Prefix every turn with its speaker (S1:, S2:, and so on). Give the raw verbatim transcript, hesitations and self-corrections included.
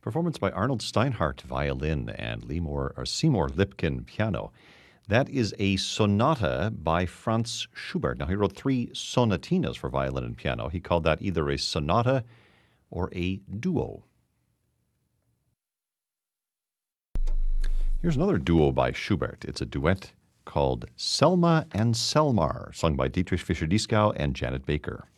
S1: Performance by Arnold Steinhardt, violin, and Lemore, or Seymour Lipkin, piano. That is a sonata by Franz Schubert. Now, he wrote three sonatinas for violin and piano. He called that either a sonata or a duo. Here's another duo by Schubert. It's a duet called Selma and Selmar, sung by Dietrich Fischer-Dieskau and Janet Baker.